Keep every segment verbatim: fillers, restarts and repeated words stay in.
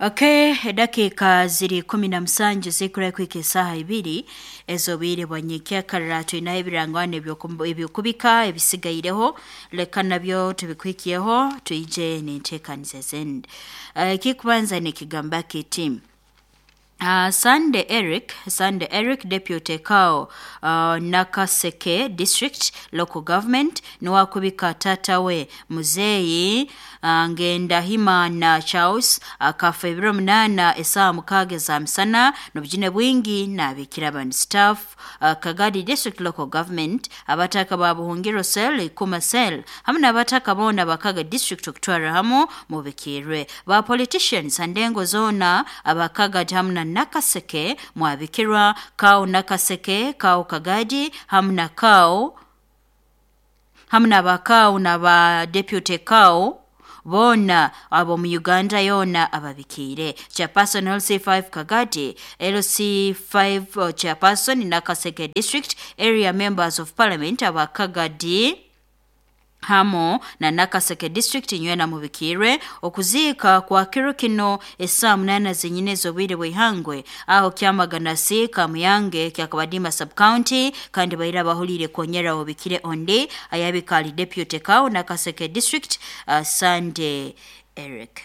Okay, dakika ziri kumi na msanje zikura kwike saha ibiri ezo bire bwanyikia karatu ina ibirangwane byokubika ebisigayireho leka nabyo tubikwikiyeho tuije n'intekanize zende. Uh, kikubanza ni kigamba kiti Uh, Sunday Eric, Sunday Eric Deputy Kao uh, Nakaseke District Local Government niwakubika tatawe muzeyi uh, ngenda hima na Charles akafa ibiro munana esa mukage za msana nobujine bwingi na bikiraban staff uh, Kagadi District Local Government abataka babuhungiro cell ikuma cell hamna abataka bona bakaga district okutwara hamo mubikirwe ba politicians andengo zona abakaga hamna Nakaseke mwabikirwa Kao Nakaseke Kao Kagadi hamna Kao hamna bakao na ba deputy Kao bona abo mu Uganda yona ababikire chairperson L C five Kagadi L C five uh, chairperson Nakaseke District area members of parliament abakagadi hamo na Nakaseke District nywena mubikire okuzika kwa kirukino esa munana zinyinezo bire bwihangwe aho kyamagana si Kamuyange kyakabadima sub county kandi bayira bahulire konyera obikire onde ayabikali deputy Kao Nakaseke District uh, Sunday Eric.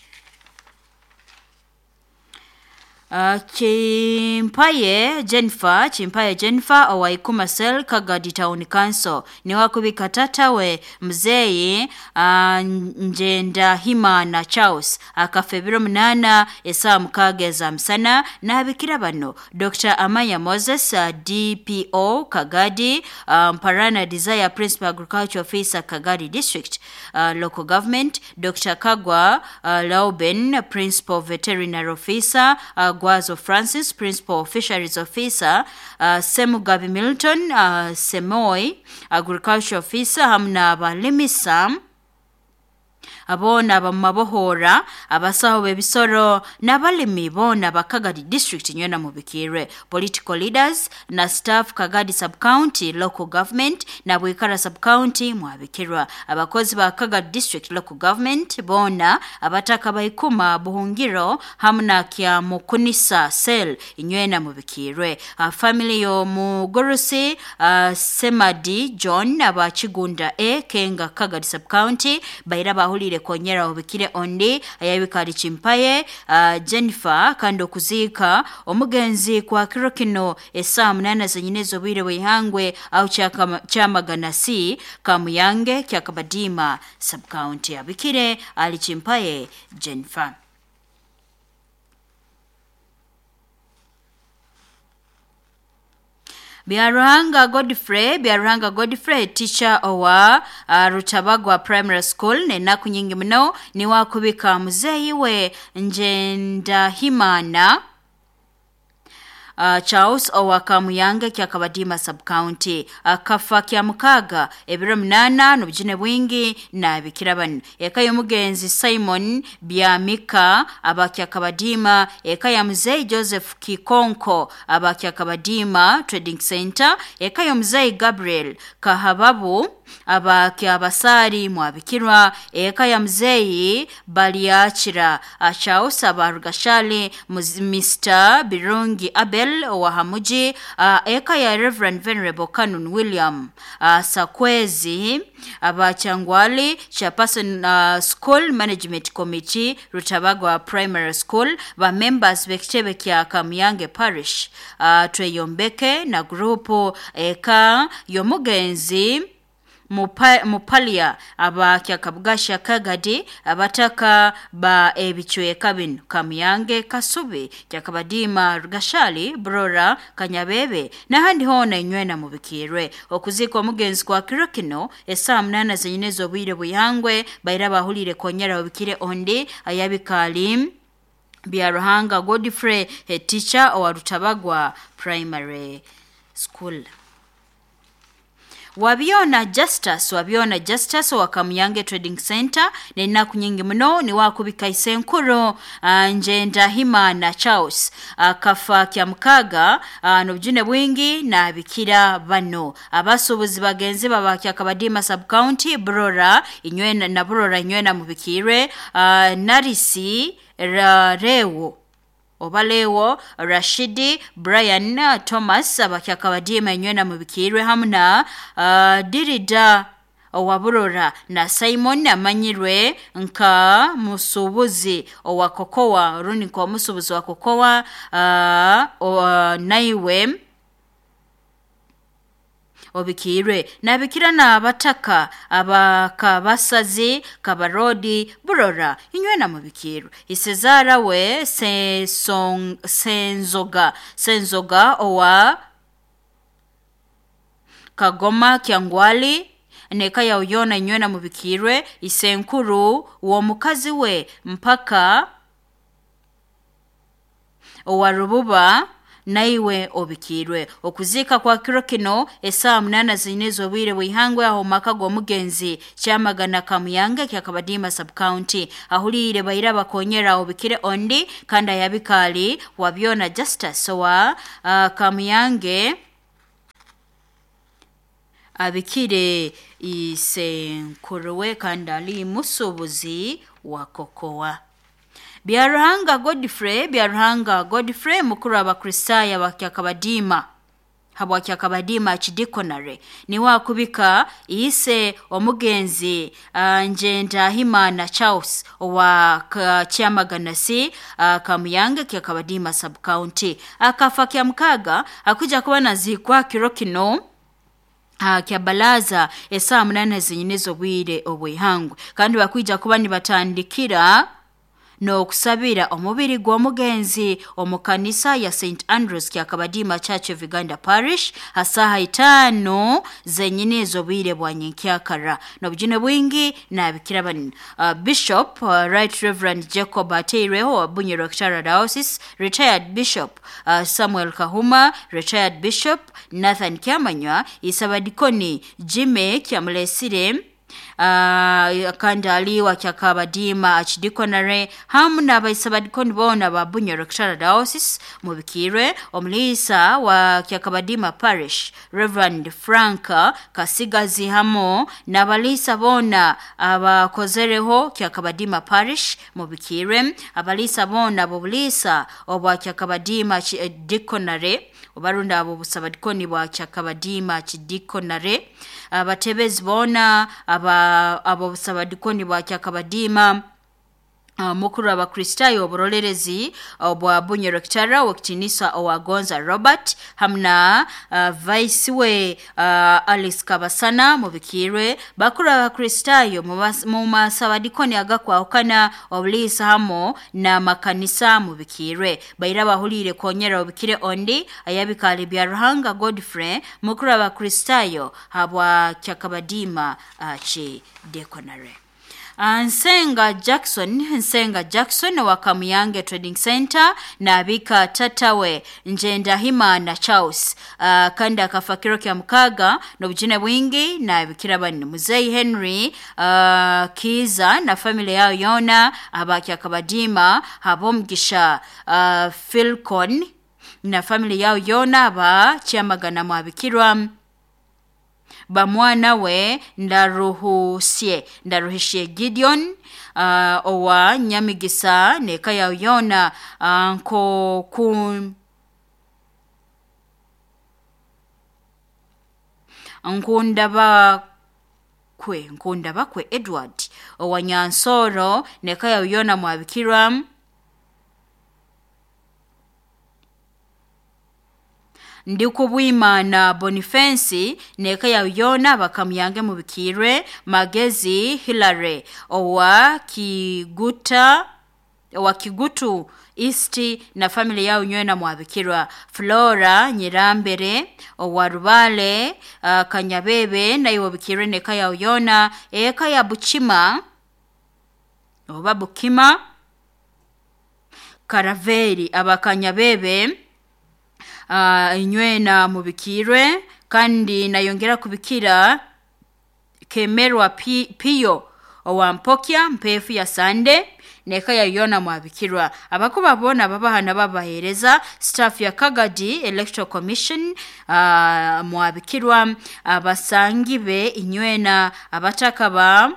Uh, Chimpaye Jennifer, Chimpaye Jennifer owaikuma cell Kagadi Town Council ni wakubika tatawe mzeyi uh, njenda hima na Charles akafebiro mnana esa mukage za msana na habikira bano Doctor Amaya Moses uh, D P O Kagadi uh, Mparana Desire Principal Agriculture Officer Kagadi District uh, Local Government Doctor Kagwa uh, Lauben Principal Veterinary Officer uh, Gwazo Francis Principal Fisheries Officer uh, Semugabi Milton uh, Semoy Agriculture Officer hamna balimisa abona bamabohora abasaho bebisoro nabalimi bona bakagadi district nyona mubikire political leaders na staff Kagadi sub county local government na bwikara sub county mwabikirwa abakozi ba Kagadi district local government bona abataka bayikuma buhungiro hamna kya mukunisa cell inywena mubikire a family yo mugorosi uh, Semadi John abachigunda e Kenga Kagadi sub county bayira bahuli konyera obikire onde ayabikali Chimpaye uh, Jennifer kando kuzika omugenzi kwa kirokino esa munana zinyinezo bire bwihangwe au chamagana si Kamuyange kyakabadima sub county abikire ali Chimpaye Jennifer. Biaranga Godfrey, Biaranga Godfrey, teacher owa uh, Rutabagwa Primary School, nena kunyingi mno, ni wakubika muzeyi we njenda himana Uh, Charles owa Kamuyange kyakabadima sub county akafa kya mukaga ebiro munana nobujine bwingi na bikirabano ekayo mugenzi Simon Byamika abakyakabadima ekayo muzeyi Joseph Kikonko abakyakabadima Trading Center ekayo muzeyi Gabriel Kahababu abakyabasari mwabikirwa ekayo muzeyi Baliachira Charles abarugashali Mister Birungi Abel Wahamuji uh, eka ya Reverend Venerable Canon William uh, Sakwezi abachangwali chairperson uh, School Management Committee Rutabagwa Primary School ba members bekitebe kya Kamuyange Parish uh, Tweyombeke na grupu eka yomugenzi Mupa, mupalia aba kyakabugasha Kagadi abataka ba ebichwe kabin Kamuyange Kasubi kyakabadima Rugashali Brora Kanyabebe na handi hona inywena mubikirwe okuzikwa mugenzi kwa kirokino esa munana zinyinezo bwire buyangwe bayira bahulire konyera obikire onde ayabikali Biaranga Godfrey a teacher owa Rutabagwa Primary School. Wabiona Justus wabiona Justus wa Kamuyange Trading Center nina kunyingi mno ni wakubika isenkuru uh, Njenda Hima na Charles uh, kafa kya mkaga uh, nobjune bwingi na bikira bano abasubuzi bagenzi babakya Kabadima sub county Burora inywena na Burora inywena mubikire uh, Narisi ra rewo Obalewo Rashidi Brian Thomas abakya Kabadima inywena mubikirwe hamna uh, Dirida Owaburora na Simon amanyirwe nka musubuzi owakokowa runi kwa musubuzi wakokowa uh, uh, naiwe obikirwe nabikira na abataka abakabasazi kabarodi Burora inywena mubikirwe isezara we se song senzoga senzoga owa Kagoma Kyangwali neka ya uyona inywena mubikirwe isenkuru uwo mukazi we mpaka owa Rububa naiwe obikirwe okuzika kwa kirokino esa munana zinezo bwire bwihangwe aho maka gwo mugenzi cyamagana Kamuyange kya Kabadima sub county ahulire bayira bakonyera obikire ondi kanda yabikali wabiona Justus wa uh, Kamuyange abikire isenkuruwe kandali musubuzi wakokowa Biarhanga Godfrey Biarhanga Godfrey mukuru abakristaya bakya Kabadima habwakya Kabadima chidikonare ni wakubika ise omugenzi uh, Njenda Hima na Charles wa Kyamaganasi uh, Kamuyange kya Kabadima sub county akafa kya mkaga akuja kuba nazikwa kirokino Uh, kya balaza esa munana zinyinezo bwire obwihangwe kandi bakwija kuba ni batandikira no kusabira omubiri gwa mugenzi omukanisa ya Saint Andrews kya Kabadima Church of Uganda Parish hasaha itano zenyinezo bwire bwanyikyakara no bujine bwingi na bikira bani uh, Bishop uh, Right Reverend Jacob Ateireho wa Bunyoro Kitara Diocese retired Bishop uh, Samuel Kahuma retired Bishop Nathan Kyamanywa isabadikoni Jime Kyamulesire Uh, kandali wa kya Kabadima achidikonare hamuna baisabadikoni bona ba Bunyoro Kitara Diocese mubikire omulisa wa kya Kabadima Parish Reverend Franka Kasigazi hamo nabalisa bona abakozereho kya Kabadima Parish mubikire abalisa bona bobulisa obwa kya Kabadima chidikonare obarunda abo busabadikoni bwa kya Kabadima chidikonare abatebezi bona aba abo busabadikoni bwa kya Kabadima Uh, mukuru abakristayo oburolerezi obwa uh, Bunyoro Kitara wakitinisa owagonza Robert hamna uh, vice we uh, Alice Kabasana mubikirwe bakuru abakristayo mu masabadikoni agakwa okana obulisa hamo na makanisa mubikirwe bayira bahulire konyera obikire ondi ayabikali Biarhanga Godfrey mukuru abakristayo habwa kya Kabadima uh, chi dekonare Nsenga Jackson Nsenga Jackson wa Kamuyange Trading Center na bika tatawe Njenda Hima na Charles uh, kanda kafakiro kya mkaga no bujine bwingi na bikira bani Muzei Henry uh, Kiza na familia yao yona abakya Kabadima habomgisha uh, Philcon na familia yao yona ba Kyamagana mwabikirwa bamwana we ndaruhusie ndaruhishie Gideon uh, owa Nyamigisa neka ya yona uh, nko kun nkundaba kwe nkundaba kwe Edward owa Nyansoro neka ya yona mwabikirwa Ndiku Bwimana Boniface neka ya yona Bakamuyange mubikirwe Magezi Hilary owa Kiguta owa Kigutu East na family yao nywena mwabikirwa Flora Nyirambere owa Rubale uh, Kanyabebe na iwo bikirwe neka ya yona eka ya Buchima owa Bukima Karaveri abakanyabebe Uh, inywena mubikirwe kandi nayongera kubikira Kemerwa Piyo owampokya mpefu ya Sande neka ya yona mwabikirwa abakuba bona babahana babahereza staff ya Kagadi Electoral Commission uh, mwabikirwa abasangibe inywena abataka ba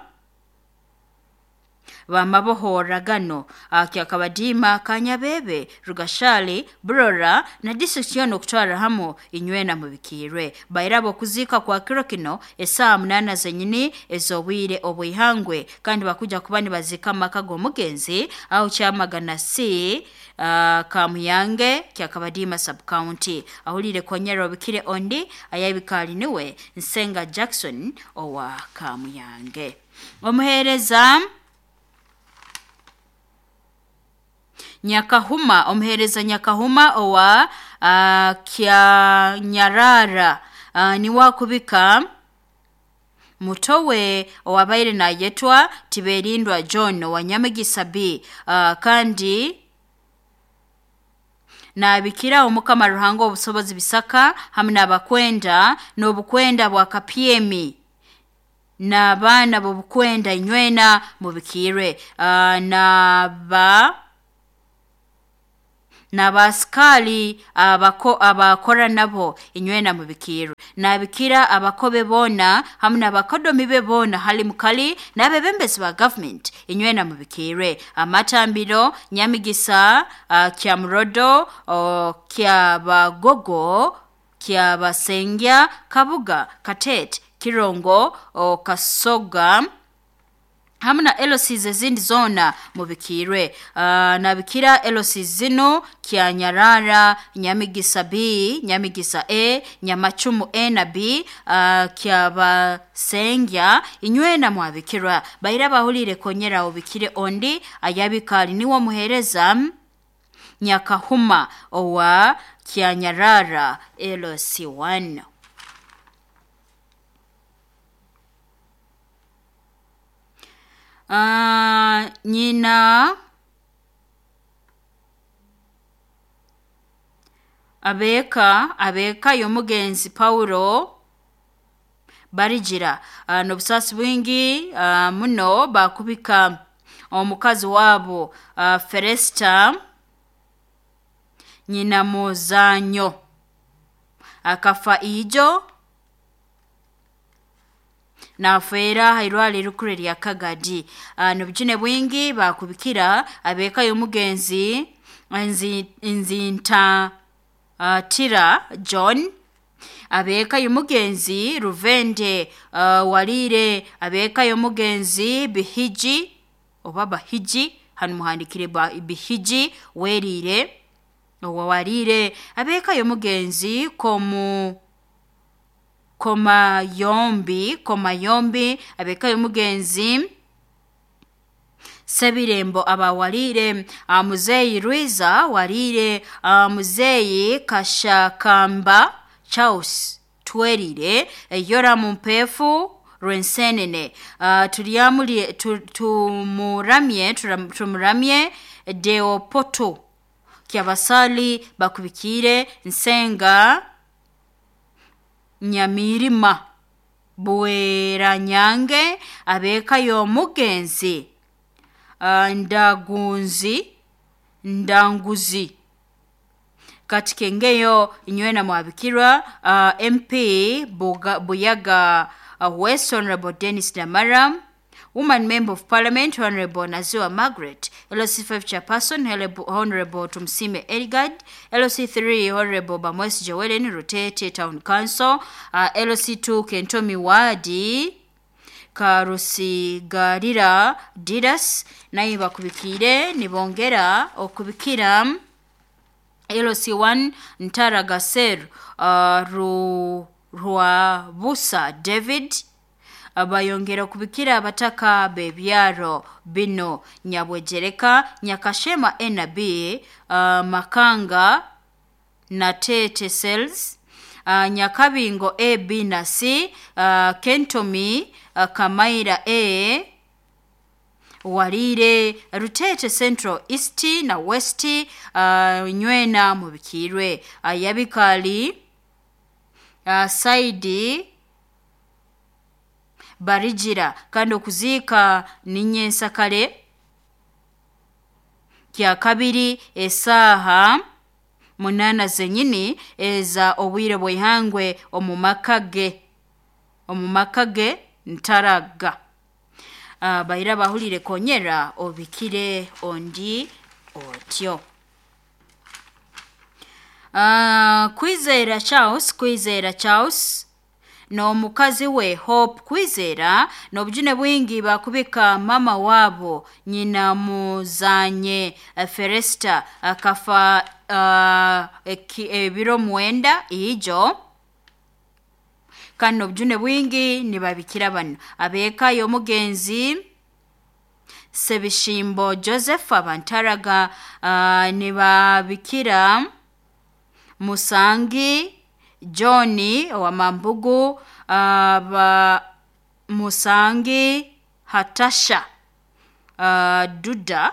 bamabohora gano akyakabadima Kanyabebe Rugashali Burora na district yono kutwara hamo inywena mubikirwe bayirabo kuzika kwa kirokino esa munana zenyini ezobwire obuyihangwe kandi bakuja kubani bazika makago mugenzi au cyamagana C uh, Kamuyange kyakabadima sub county ahulire konyero bikire ondi ayabikali niwe Nsenga Jackson owa Kamuyange omuhereza Nyakahuma omhereza Nyakahuma owa uh, kya Nyarara uh, ni wakubika mutowe owabaire na yetwa Tiberindwa John wa Nyamegisa B uh, kandi na bikira omukama ruhango obusobozi bisaka hamwe abakwenda n'obukwenda bwa kapiemi na bana bobukwenda inywena mu bikire uh, na ba nabaskali abako abakora nabo inywena mu bikiro nabikira abakobe bona hamwe nabakodomi bebona hali mukali nabebembezi ba government inywena mu bikire amatambiro Nyamigisa uh, kya Murodo uh, kya Bagogo kya Basengya Kabuga Katet Kirongo uh, Kasoga hamna L O C zindi zona mubikirwe uh, nabikira L O C zino kya Nyarara Nyamigisa B Nyamigisa A Nyamachumu A na B uh, kya Basengya inywena mwabikirwa bayira bahulire konyera obikire ondi ayabikali niwo muhereza Nyakahuma owa kya Nyarara L O C one Uh, nyina abeka abeka yomugenzi Paulo Barijira uh, nobusasi bwingi uh, muno bakubika omukazi wabo uh, Feresta nyina Muzanyo akafa ijo na fera hairwale rukure lya Kagadi uh, nobujine bwingi bakubikira abeka yomugenzi nzi nzinta uh, Tira John abeka yomugenzi Ruvende uh, walire abeka yomugenzi Bihiji obaba Hiji hanu muhandikire Bihiji werire owawalire abeka yomugenzi komu Koma yombi, koma yombi, abeka yomugenzi Sebirembo abawalire uh, Muzeyi Rwiza walire uh, Muzeyi Kashakamba Chaus twerire uh, Yora mumpefu Rwensenene uh, tuliamulie tu, tumuramye tumuramye Deo Poto kyabasali bakubikire Nsenga Nyamirima Bwera Nyange abeka yomugenzi uh, Ndagunzi Ndanguzi katikengeyo inywena mwabikirwa uh, M P Buga, Buyaga uh, West Honorable Dennis Damara Woman Member of Parliament Honorable Naziwa Margaret L O C five Chairperson Honorable Tumsime Eligard L O C three Honorable Bamwesi Joelen Rutete Town Council uh, L O C two Kentomi Wadi Karusi Garira Didas naye bakubikire nibongera okubikira L O C one Ntara Gaser uh, Ru Ruabusa David abayongera kubikira abataka bebyaro bino Nyabwejereka Nyakashema N B uh, Makanga na Tete Cells uh, Nyakabingo A B na C uh, Kentomi uh, Kamaira A walire Rutete Central East na West uh, nywena mubikirwe ayabikali uh, Saidi Barigira kandi okuziika Ninyensa kale kya kabiri esaaha munana zenyini eza obwire bwihangwe omumakage omumakage Ntaraga. Uh, bayira bahulire konyera obikire ondi otyo. Uh, Kwizera Charles Kwizera Charles no mukazi we Hope Kwizera no bujune bwingi bakubika mama wabo nyina muzanye uh, Feresta akafa uh, ebiro mwenda ijo kandi obujune bwingi nibabikira bano abeka y'omugenzi Sebishimbo Joseph Abantaraga uh, nibabikira Musangi Johnny wa Mambugu uh, ba Musangi Hatasha uh, Duda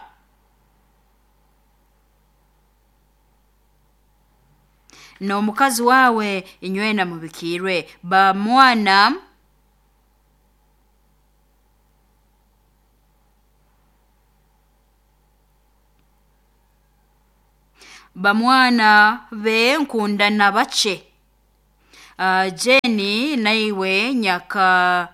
no mukazi wawe inywena mubikirwe ba mwana bamwana be nkunda nabache uh, Jenny naiwe nyaka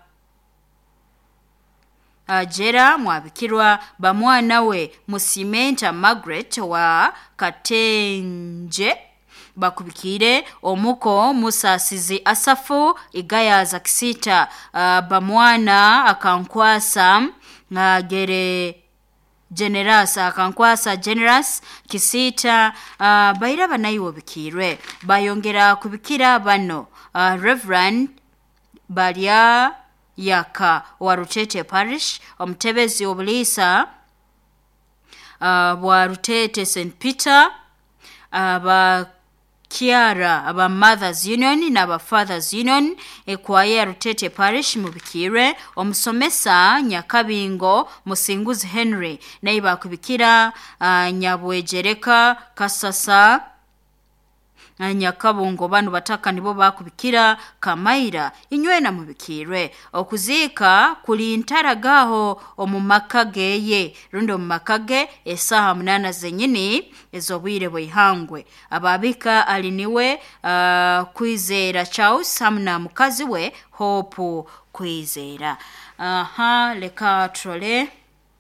uh, jera mwabikirwa bamwana we Musimenta Margaret wa Katenje bakubikire omuko Musasizi Asafu Igayaza Kisita uh, bamwana akankwasa na gere Generous akankwasa Generous Kisita uh, bayira banayiwo bikirwe bayongera kubikira bano uh, Reverend Balia Yaka wa Rutete Parish omutebezi obulisa uh, wa Rutete Saint Peter aba uh, Kiara aba Mothers Union na aba Fathers Union ekwaye Rutete Parish mubikire omusomesa Nyakabingo Musinguzi Henry naiba kubikira uh, Nyabwejereka Kasasa Nyakabungo banu bataka nibo bakubikira Kamaira inywena mubikirwe okuziika kuli Ntaragaho omumakageye rundo mumakage esaha munana zenyini ezobwire bwihangwe ababika aliniwe uh, Kwizera Charles hamna mukazi we Hope Kwizera. Aha leka trole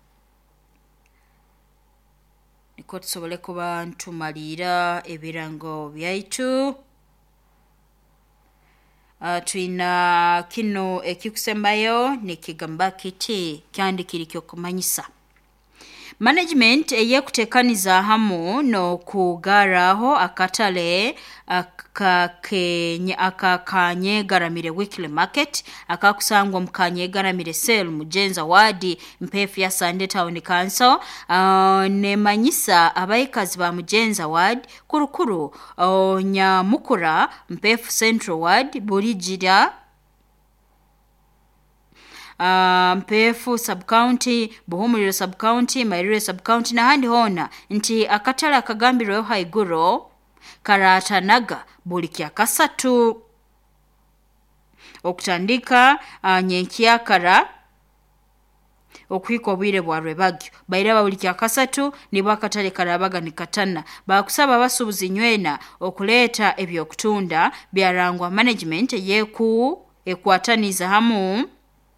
niko tusobole kuba ntumalira ebirango byaitu. Uh, tuina kino ekikusembayo nikigamba kiti kandi kirikyo kumanyisa management eyekutekaniza hamu no kugaraho akatale akakenya akakanye garamire weekly market akakusangwa mukanye garamire sale mujenza wadi mpefu ya Sunday Town Council uh, nemanyisa abayikazi ba mujenza wadi kurukuru uh, Nyamukura mpefu Central Ward Bulijira Uh, mpefu sub-county, Buhumuliro sub-county, Mairire sub-county na handi hona nti akatala akagambirweho haiguro karatanaga buli kya kasatu okutandika uh, nyenkyakara okuhika obwire bwa Rwebagyo bayiraba buli kya kasatu nibo akatale karabaga nikatana bakusaba basubuzi nywena okuleeta ebyokutunda byarangwa management yeku ekwataniza hamu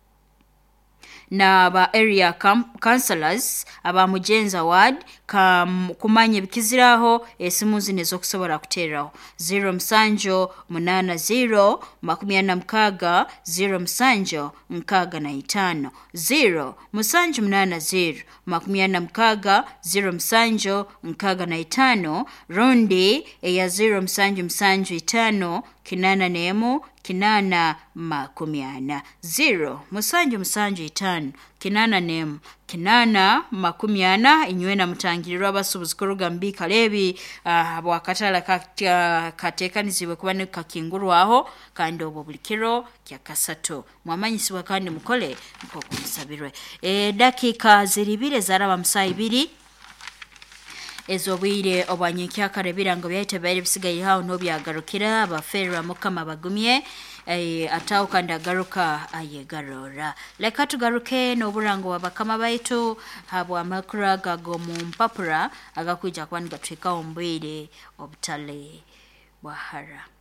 na ba area councillors aba mujenza ward kumanye bikiziraho esimu zine zo kusobora kuteraho zero msanjo munana zero makumya na mkaga zero msanjo mkaga na itano zero msanjo munana zero makumya na mkaga zero msanjo mkaga na itano rondi ya zero msanjo msanjo itano kinana nemo kinana makumiana zero musanju musanju itano kinana nemu kinana makumiana inywena mutangiriro abasubuzi kuruga mbika lebi uh, bwakatala katekanizibwe kuba ne kakingurwaho kandi obwo bulikiro kya kasato mwamanyisibwa kandi mukole nko kumusabirwe e dakika ziribire zaraba musayi biri ezobwire obwanyikya karebira ngo byahita bari bisigaye hawo no byagarukira abaferra mukama bagumye eh, atauka ndagaruka ayegarora leka tugaruke n'oburango wabakama baitu habwa makura gago mu mpapura agakwija kwani gatwika ombwire obutale bwahara